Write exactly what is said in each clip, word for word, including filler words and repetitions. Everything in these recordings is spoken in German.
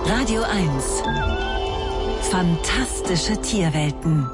Radio eins. Fantastische Tierwelten.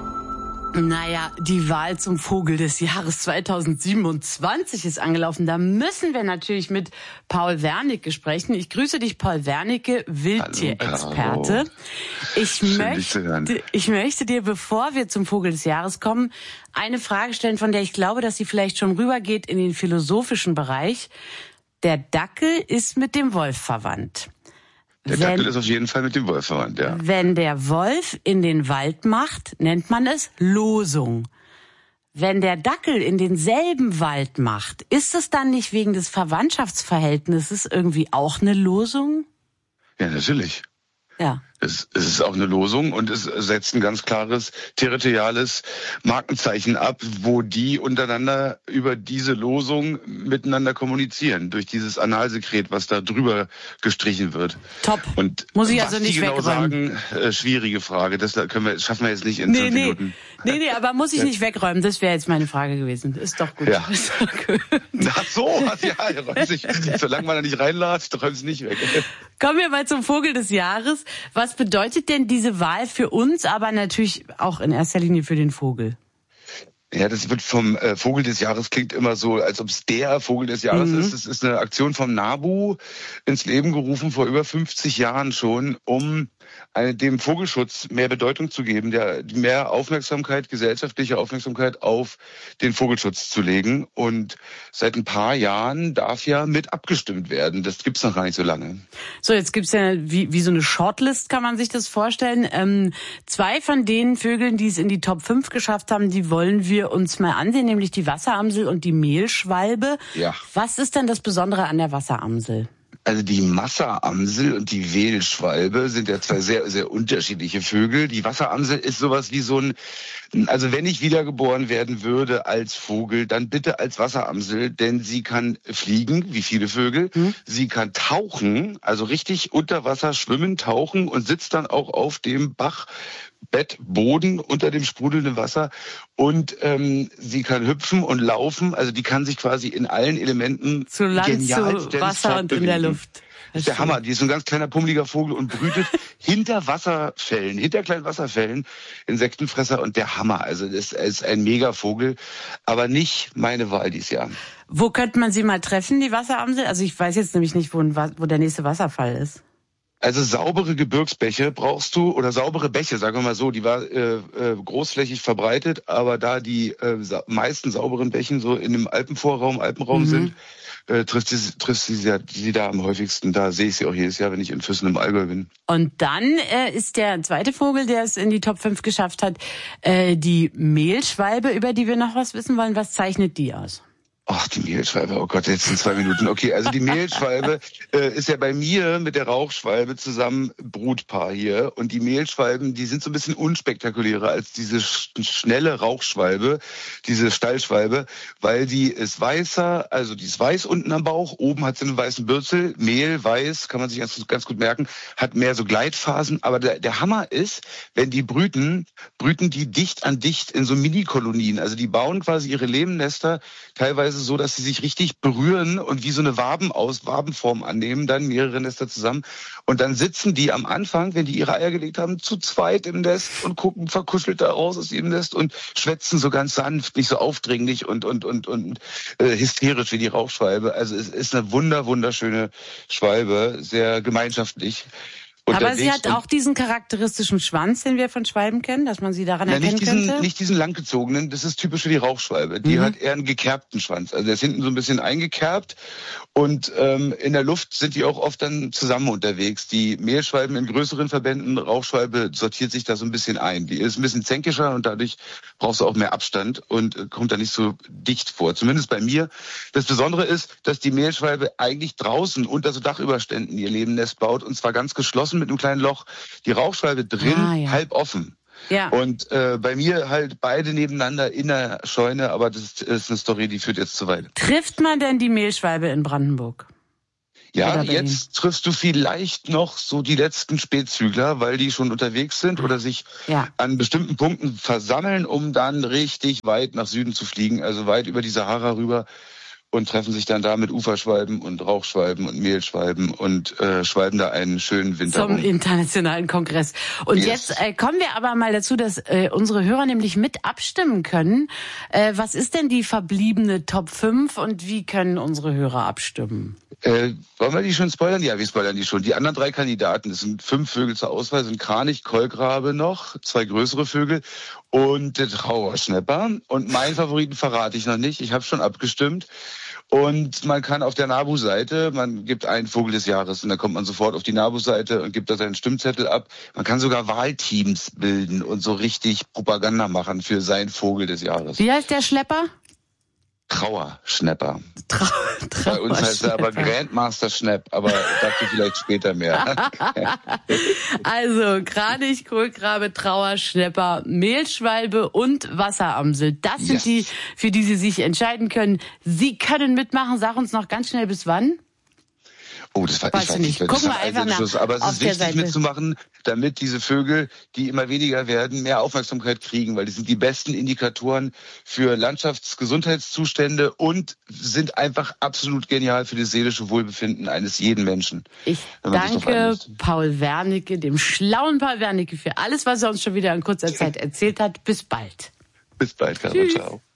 Naja, die Wahl zum Vogel des Jahres zweitausendsiebenundzwanzig ist angelaufen. Da müssen wir natürlich mit Paul Wernicke sprechen. Ich grüße dich, Paul Wernicke, Wildtierexperte. Ich möchte, ich möchte dir, bevor wir zum Vogel des Jahres kommen, eine Frage stellen, von der ich glaube, dass sie vielleicht schon rübergeht in den philosophischen Bereich. Der Dackel ist mit dem Wolf verwandt. Der Wenn, Dackel ist auf jeden Fall mit dem Wolf verwandt, ja. Wenn der Wolf in den Wald macht, nennt man es Losung. Wenn der Dackel in denselben Wald macht, ist es dann nicht wegen des Verwandtschaftsverhältnisses irgendwie auch eine Losung? Ja, natürlich. Ja. Es, es ist auch eine Losung und es setzt ein ganz klares territoriales Markenzeichen ab, wo die untereinander über diese Losung miteinander kommunizieren, durch dieses Analsekret, was da drüber gestrichen wird. Top. Und muss ich was also nicht die genau wegräumen. sagen, äh, schwierige Frage. Das können wir, schaffen wir jetzt nicht in nee, fünf nee. Minuten. Nee, nee, aber muss ich nicht wegräumen? Das wäre jetzt meine Frage gewesen. Ist doch gut. Ja. Ist doch gut. Ach so, ja, er räumt sich, solange man da nicht reinlatscht, räumt es nicht weg. Kommen wir mal zum Vogel des Jahres. Was bedeutet denn diese Wahl für uns, aber natürlich auch in erster Linie für den Vogel? Ja, das wird vom äh, Vogel des Jahres klingt immer so, als ob es der Vogel des Jahres Mhm. ist. Es ist eine Aktion vom NABU ins Leben gerufen, vor über fünfzig Jahren schon, um eine, dem Vogelschutz mehr Bedeutung zu geben, der mehr Aufmerksamkeit, gesellschaftliche Aufmerksamkeit auf den Vogelschutz zu legen. Und seit ein paar Jahren darf ja mit abgestimmt werden. Das gibt's noch gar nicht so lange. So, jetzt gibt's ja wie, wie so eine Shortlist, kann man sich das vorstellen. Ähm, zwei von den Vögeln, die es in die Top fünf geschafft haben, die wollen wir uns mal ansehen, nämlich die Wasseramsel und die Mehlschwalbe. Ja. Was ist denn das Besondere an der Wasseramsel? Also die Wasseramsel und die Mehlschwalbe sind ja zwei sehr, sehr unterschiedliche Vögel. Die Wasseramsel ist sowas wie so ein, also wenn ich wiedergeboren werden würde als Vogel, dann bitte als Wasseramsel, denn sie kann fliegen, wie viele Vögel. Hm. Sie kann tauchen, also richtig unter Wasser schwimmen, tauchen und sitzt dann auch auf dem Bach. Bettboden unter dem sprudelnden Wasser und ähm, sie kann hüpfen und laufen, also die kann sich quasi in allen Elementen zu Land, genial zu Wasser und in der Luft. Das ist der Hammer. Die ist so ein ganz kleiner, pummeliger Vogel und brütet hinter Wasserfällen, hinter kleinen Wasserfällen, Insektenfresser und der Hammer. Also das ist ein Megavogel, aber nicht meine Wahl dieses Jahr. Wo könnte man sie mal treffen, die Wasseramsel? Also ich weiß jetzt nämlich nicht, wo, wo der nächste Wasserfall ist. Also saubere Gebirgsbäche brauchst du, oder saubere Bäche, sagen wir mal so, die war äh, äh, großflächig verbreitet, aber da die äh, sa- meisten sauberen Bächen so in dem Alpenvorraum, Alpenraum mhm. sind, äh, trifft sie, trifft sie, sie, sie da am häufigsten. Da sehe ich sie auch jedes Jahr, wenn ich in Füssen im Allgäu bin. Und dann äh, ist der zweite Vogel, der es in die Top fünf geschafft hat, äh, die Mehlschwalbe, über die wir noch was wissen wollen. Was zeichnet die aus? Ach, die Mehlschwalbe, oh Gott, jetzt sind zwei Minuten. Okay, also die Mehlschwalbe äh, ist ja bei mir mit der Rauchschwalbe zusammen Brutpaar hier. Und die Mehlschwalben, die sind so ein bisschen unspektakulärer als diese sch- schnelle Rauchschwalbe, diese Stallschwalbe, weil die ist weißer, also die ist weiß unten am Bauch, oben hat sie einen weißen Bürzel, Mehl, weiß, kann man sich ganz, ganz gut merken, hat mehr so Gleitphasen. Aber der, der Hammer ist, wenn die brüten, brüten die dicht an dicht in so Mini-Kolonien. Also die bauen quasi ihre Lebendnester teilweise so, dass sie sich richtig berühren und wie so eine Waben aus Wabenform annehmen, dann mehrere Nester zusammen. Und dann sitzen die am Anfang, wenn die ihre Eier gelegt haben, zu zweit im Nest und gucken verkuschelt da raus aus ihrem Nest und schwätzen so ganz sanft, nicht so aufdringlich und und und und äh, hysterisch wie die Rauchschwalbe. Also es ist eine wunder wunderschöne Schwalbe, sehr gemeinschaftlich. Aber sie hat auch diesen charakteristischen Schwanz, den wir von Schwalben kennen, dass man sie daran ja, erkennen nicht diesen, könnte? Nicht diesen langgezogenen, das ist typisch für die Rauchschwalbe. Die mhm. hat eher einen gekerbten Schwanz. Also der ist hinten so ein bisschen eingekerbt und ähm, in der Luft sind die auch oft dann zusammen unterwegs. Die Mehlschwalben in größeren Verbänden, Rauchschwalbe sortiert sich da so ein bisschen ein. Die ist ein bisschen zänkischer und dadurch brauchst du auch mehr Abstand und äh, kommt da nicht so dicht vor. Zumindest bei mir. Das Besondere ist, dass die Mehlschwalbe eigentlich draußen unter so Dachüberständen ihr Lebennest baut und zwar ganz geschlossen mit einem kleinen Loch. Die Rauchschwalbe drin, ah, ja. halb offen. Ja. Und äh, bei mir halt beide nebeneinander in der Scheune, aber das ist eine Story, die führt jetzt zu weit. Trifft man denn die Mehlschwalbe in Brandenburg? Ja, jetzt triffst du vielleicht noch so die letzten Spätzügler, weil die schon unterwegs sind oder sich ja. an bestimmten Punkten versammeln, um dann richtig weit nach Süden zu fliegen, also weit über die Sahara rüber. und treffen sich dann da mit Uferschwalben und Rauchschwalben und Mehlschwalben und äh, schwalben da einen schönen Winter Zum rum. internationalen Kongress. Und yes. jetzt äh, kommen wir aber mal dazu, dass äh, unsere Hörer nämlich mit abstimmen können. Äh, was ist denn die verbliebene Top fünf und wie können unsere Hörer abstimmen? Äh, wollen wir die schon spoilern? Ja, wir spoilern die schon. Die anderen drei Kandidaten, das sind fünf Vögel zur Auswahl, sind Kranich, Kolkrabe noch, zwei größere Vögel und der Trauerschnäpper. Und meinen Favoriten verrate ich noch nicht. Ich habe schon abgestimmt. Und man kann auf der NABU-Seite, man gibt einen Vogel des Jahres und dann kommt man sofort auf die NABU-Seite und gibt da seinen Stimmzettel ab. Man kann sogar Wahlteams bilden und so richtig Propaganda machen für seinen Vogel des Jahres. Wie heißt der Schlepper? Trauerschnäpper. Trau Trauer Bei uns heißt er aber Grandmaster Schnapp, aber dazu vielleicht später mehr. Also Kranich, Kohlkrabe, Trauerschnäpper, Mehlschwalbe und Wasseramsel. Das sind yes. die, für die Sie sich entscheiden können. Sie können mitmachen. Sag uns noch ganz schnell, bis wann? Oh, das war, weiß ich weiß nicht. nicht. Gucken wir einfach nach. Schluss. Aber es ist wichtig mitzumachen, damit diese Vögel, die immer weniger werden, mehr Aufmerksamkeit kriegen, weil die sind die besten Indikatoren für Landschaftsgesundheitszustände und sind einfach absolut genial für das seelische Wohlbefinden eines jeden Menschen. Ich danke Paul Wernicke, dem schlauen Paul Wernicke, für alles, was er uns schon wieder in kurzer Zeit erzählt hat. Bis bald. Bis bald, Carmen. Ciao.